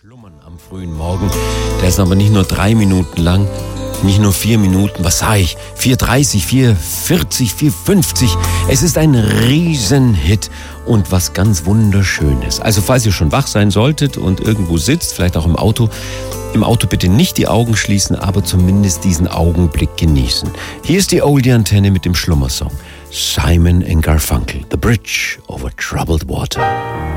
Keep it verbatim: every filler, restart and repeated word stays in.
Schlummern am frühen Morgen. Der ist aber nicht nur drei Minuten lang, nicht nur vier Minuten, was sag ich? vier dreißig, vier vierzig, vier fünfzig. Es ist ein Riesenhit und was ganz Wunderschönes. Also falls ihr schon wach sein solltet und irgendwo sitzt, vielleicht auch im Auto, im Auto bitte nicht die Augen schließen, aber zumindest diesen Augenblick genießen. Hier ist die Oldie-Antenne mit dem Schlummersong. Simon and Garfunkel, The Bridge over Troubled Water.